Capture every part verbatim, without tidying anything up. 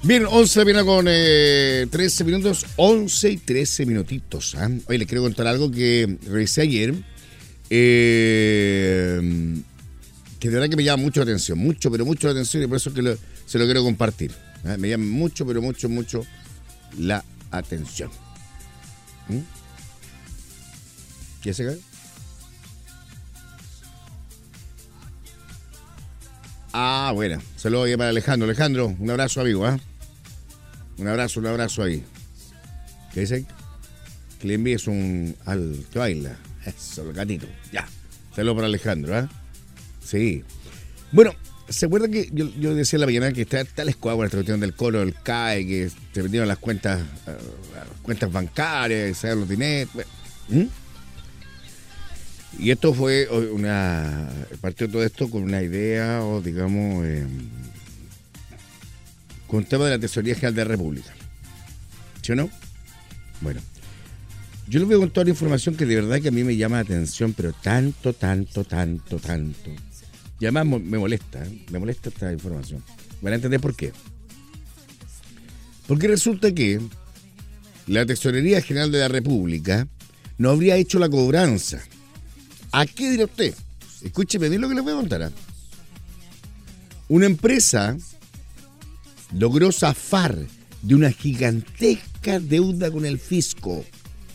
Bien, once de la mañana con eh, trece minutos, once y trece minutitos. ¿eh? Oye, les quiero contar algo que revisé ayer, eh, que de verdad que me llama mucho la atención, mucho, pero mucho la atención, y por eso es que lo, se lo quiero compartir. ¿eh? Me llama mucho, pero mucho, mucho la atención. ¿Mm? ¿Qué se cae? Ah, bueno, saludos para Alejandro. Alejandro, un abrazo, amigo, ¿eh? Un abrazo, un abrazo ahí. ¿Qué dice? Que le envíes un al que baila. Eso, el gatito. Ya. Saludos para Alejandro, ¿eh? Sí. Bueno, ¿se acuerdan que yo, yo decía en la mañana que está tal escuadra con esta cuestión del Colo, del C A E, que se vendieron las cuentas, uh, las cuentas bancarias, se los dineros? ¿Mm? Y esto fue una. Partió todo esto con una idea, o digamos, eh, con un tema de la Tesorería General de la República. ¿Sí o no? Bueno, yo les voy a contar una información que de verdad que a mí me llama la atención, pero tanto, tanto, tanto, tanto. Y además me molesta, ¿eh? me molesta esta información. Van a entender por qué. Porque resulta que la Tesorería General de la República no habría hecho la cobranza. ¿A qué dirá usted? Escúcheme bien lo que les voy a contar. ¿eh? Una empresa logró zafar de una gigantesca deuda con el fisco.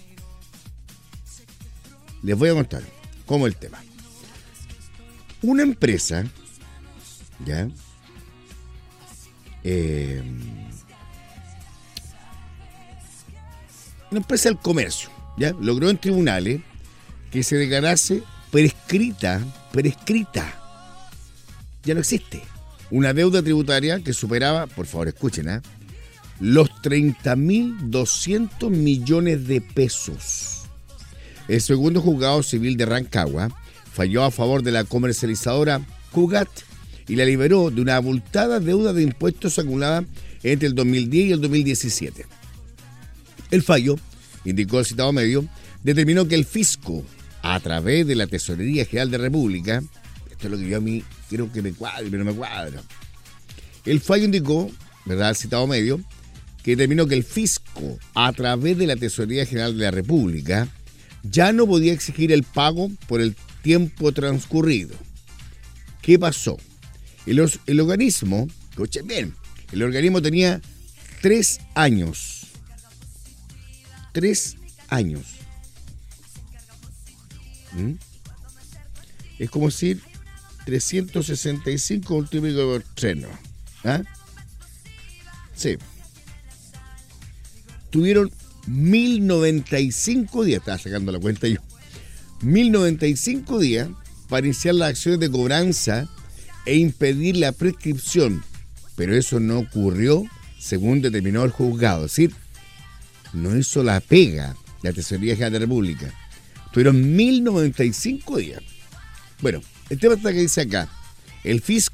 Les voy a contar cómo es el tema. Una empresa, ¿ya? Eh, una empresa del comercio, ¿ya? Logró en tribunales que se declarase prescrita, prescrita. Ya no existe. Una deuda tributaria que superaba, por favor escuchen, ¿eh? los treinta mil doscientos millones de pesos. El segundo juzgado civil de Rancagua falló a favor de la comercializadora Cugat y la liberó de una abultada deuda de impuestos acumulada entre el dos mil diez y el dos mil diecisiete. El fallo, indicó el citado medio, determinó que el fisco, a través de la Tesorería General de la República, esto es lo que yo a mí quiero que me cuadre, pero no me cuadra. El fallo indicó, ¿verdad?, el citado medio, que determinó que el fisco, a través de la Tesorería General de la República, ya no podía exigir el pago por el tiempo transcurrido. ¿Qué pasó? El, el organismo, escuchen bien, el organismo tenía tres años. Tres años. ¿Mm? Es como decir trescientos sesenta y cinco multiplicado por tres, ¿no? ¿Ah? Sí. Tuvieron mil noventa y cinco días, estaba sacando la cuenta yo, mil noventa y cinco días para iniciar las acciones de cobranza e impedir la prescripción, pero eso no ocurrió según determinó el juzgado, es decir, no hizo la pega la Tesorería General de la República. Tuvieron mil noventa y cinco días. Bueno, el tema está que dice acá, el fisco